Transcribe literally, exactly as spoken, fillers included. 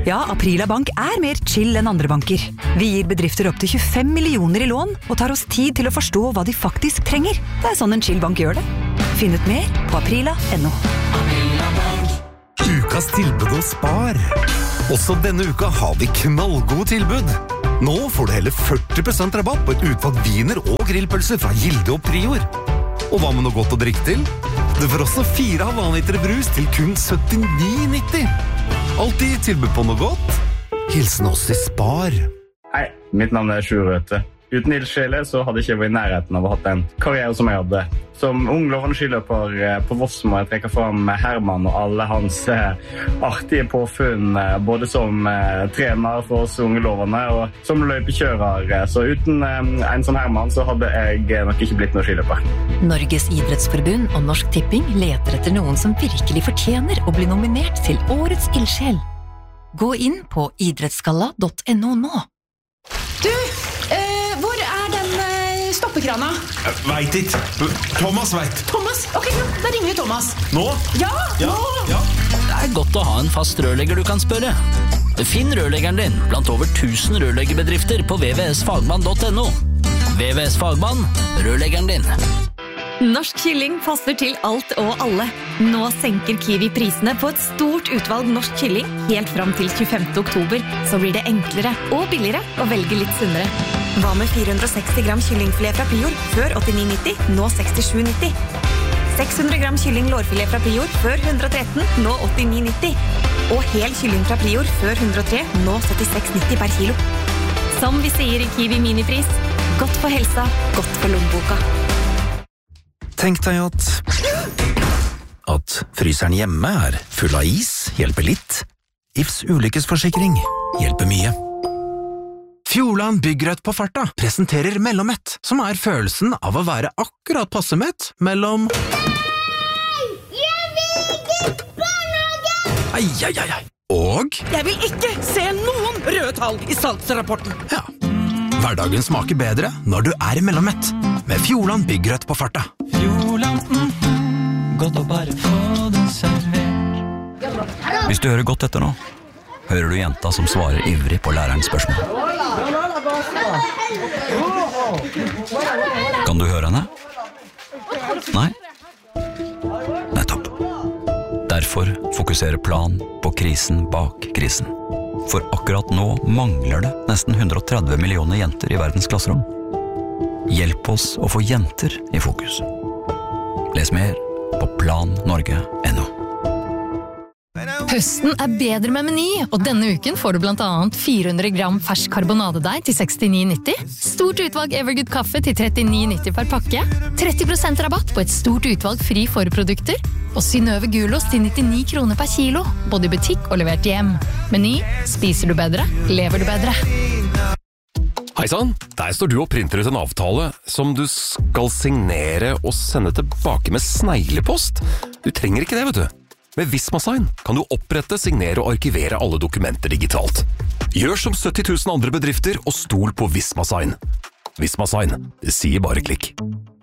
Ja, Aprila Bank er mer chill enn andre banker. Vi gir bedrifter opp til tjuefem millioner i lån, og tar oss tid til å forstå hva de faktisk trenger. Det er sånn en chill bank gjør det. Finn ut mer på aprila punktum no. Ukas tilbud og spar. Også denne uka har vi knallgode tilbud. Nå får du hele førti prosent rabatt på et utvalg viner og grillpølser fra Gilde og Prior. Og hva med noe godt å drikke til? Du får også fire halvannen liter brus til kun syttini nitti. Alltid tilbud på noe godt. Hilsen oss i Spar. Hei, mitt navn er Sjur Røthe. Uten ildsjele så hadde ikke jeg vært i nærheten av å ha hatt en karriere som jeg hadde. Som ung lovende skiløper på Voss må jeg trekke fram Herman og alle hans artige påfunn, både som trener for oss unge lovende og som løypekjører. Så uten en som Herman så hadde jeg nok ikke blitt noen skiløper. Norges idrettsforbund og Norsk Tipping leter etter noen som virkelig fortjener å bli nominert til Årets ildsjel. Gå inn på idrettsgalla punktum no nå. Du, eh, hvor er den eh, stoppekrana? Jeg vet ikke. Thomas vet. Thomas? Ok, da ringer vi Thomas. Nå? Ja, ja, nå! Ja. Det er godt å ha en fast rørlegger du kan spørre. Finn rørleggeren din blant over tusen rørleggerbedrifter på v v s fagmann punktum no. V V S Fagmann, rørleggeren din. Norsk kylling passer til alt og alle. Nå senker Kiwi prisene på et stort utvalg norsk kylling helt fram til tjuefemte oktober. Så blir det enklere og billigere å velge litt sunnere. Hva med fire hundre og seksti gram kyllingfilet fra Prior før åttini nitti, nå sekstisju nitti? seks hundre gram kylling lårfilet fra Prior før ett hundre og tretten, nå åttini nitti? Og hel kylling fra Prior før hundre og tre, nå syttiseks nitti per kilo. Som vi sier i Kiwi minipris, godt for helsa, godt for lommeboka. Tenk deg at At fryseren hjemme er full av is, hjelper litt. Ifs ulykkesforsikring hjelper mye. Fjordland Byggrødt på farta presenterer Mellommett, som er følelsen av å være akkurat passe mett mellom Jeg vil ikke barnehage! Ai, ai, ai, ai. Og Jeg vil ikke se noen røde tall i salgsrapporten. Ja, hverdagen smaker bedre når du er Mellommett, med Fjordland Byggrødt på farta. Fjordland, mm, godt å bare få det servert. Hvis du hører godt etter nå, hører du jenta som svarer ivrig på lærerens spørsmål. Kan du høre henne? Nei? Nettopp. Derfor fokuserer Plan på krisen bak krisen. For akkurat nå mangler det nesten ett hundre og tretti millioner jenter i verdens klasserom. Hjelp oss å få jenter i fokus. Les mer på plan norge punktum no. Høsten er bedre med Meny, og denne uken får du blant annet fire hundre gram fersk karbonadedeig til sekstini nitti, stort utvalg Evergood kaffe til trettini nitti per pakke, tretti prosent rabatt på et stort utvalg fri forprodukter, og Synnøve gulost til nittini kroner per kilo, både i butikk og levert hjem. Meny, spiser du bedre, lever du bedre. Heisann, der står du og printer ut en avtale som du skal signere og sende tilbake med sneglepost. Du trenger ikke det, vet du. Med Visma-sign kan du opprette, signere og arkivere alle dokumenter digitalt. Gjør som sytti tusen andre bedrifter og stol på Visma-sign. Visma-sign, det sier bare klikk.